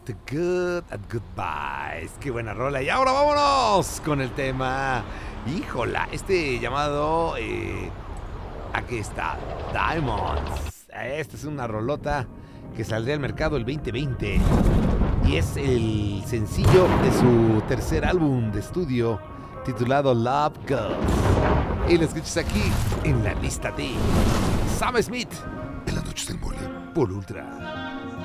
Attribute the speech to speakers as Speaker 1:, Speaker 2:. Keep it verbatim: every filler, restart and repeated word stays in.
Speaker 1: The Good and Goodbyes. Qué buena rola. Y ahora vámonos con el tema. Híjola, este llamado. Eh, aquí está. Diamonds. Esta es una rolota que saldría al mercado el veinte veinte. Y es el sencillo de su tercer álbum de estudio titulado Love Goes. Y lo escuchas aquí en la lista de Sam Smith.
Speaker 2: En la noche del mole.
Speaker 1: Por Ultra.